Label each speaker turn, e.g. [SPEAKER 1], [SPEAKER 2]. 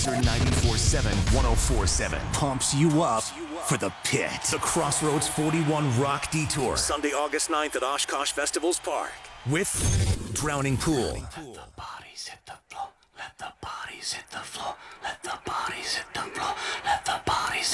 [SPEAKER 1] 94.7, 104.7 pumps you up for the pit. The Crossroads 41 Rock Detour. Sunday, August 9th at Oshkosh Festivals Park. With Drowning Pool.
[SPEAKER 2] Let the bodies hit the floor.